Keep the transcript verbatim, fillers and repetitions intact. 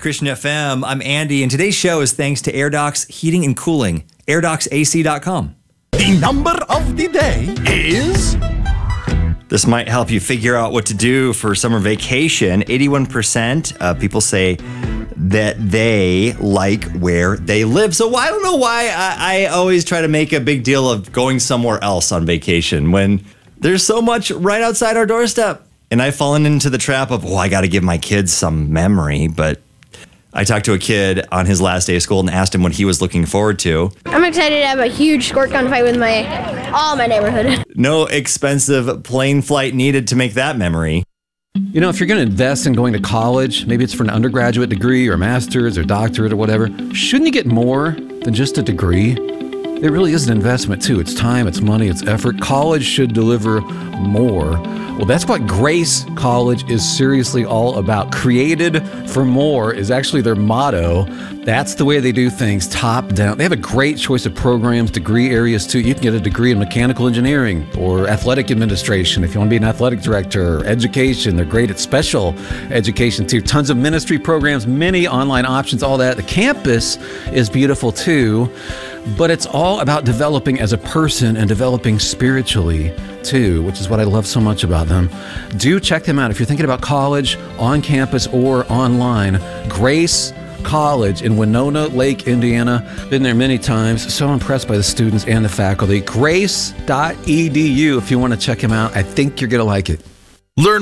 Christian F M. I'm Andy, and today's show is thanks to AirDocs Heating and Cooling. air docs A C dot com. The number of the day is... This might help you figure out what to do for summer vacation. eighty-one percent of people say that they like where they live. So I don't know why I, I always try to make a big deal of going somewhere else on vacation when there's so much right outside our doorstep. And I've fallen into the trap of, oh, I got to give my kids some memory. But I talked to a kid on his last day of school and asked him what he was looking forward to. I'm excited to have a huge squirt gun fight with my all my neighborhood. No expensive plane flight needed to make that memory. You know, if you're going to invest in going to college, maybe it's for an undergraduate degree or a master's or doctorate or whatever, shouldn't you get more than just a degree? It really is an investment too. It's time, it's money, it's effort. College should deliver more. Well, that's what Grace College is seriously all about. Created for more is actually their motto. That's the way they do things, top down. They have a great choice of programs, degree areas too. You can get a degree in mechanical engineering or athletic administration if you want to be an athletic director, or education. They're great at special education too. Tons of ministry programs, many online options, all that. The campus is beautiful too. But it's all about developing as a person and developing spiritually too, which is what I love so much about them. Do check them out if you're thinking about college, on campus or online. Grace College in Winona Lake, Indiana. Been there many times. So impressed by the students and the faculty. grace dot e d u if you want to check them out. I think you're going to like it. Learn